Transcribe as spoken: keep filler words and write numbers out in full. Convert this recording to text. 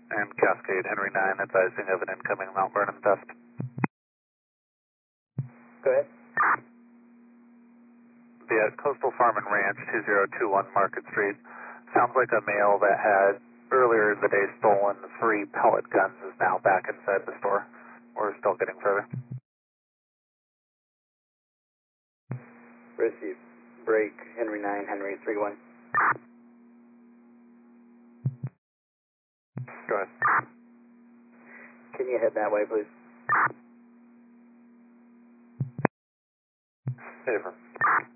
And Cascade Henry nine advising of an incoming Mount Vernon theft. Go ahead. The uh, Coastal Farm and Ranch, two zero two one Market Street. Sounds like a male that had earlier in the day stolen three pellet guns is now back inside the store. We're still getting further. Receive. Break Henry nine, Henry three one. Go ahead. Can you head that way, please? Hey,